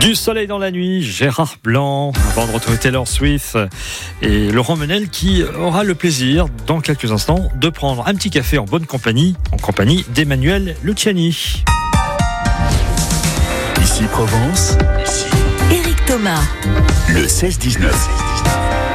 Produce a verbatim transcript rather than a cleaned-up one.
Du soleil dans la nuit, Gérard Blanc, avant de retrouver Taylor Swift et Laurent Menel qui aura le plaisir, dans quelques instants, de prendre un petit café en bonne compagnie, en compagnie d'Emmanuel Luciani. Ici Provence, ici Éric Thomas, le seize dix-neuf.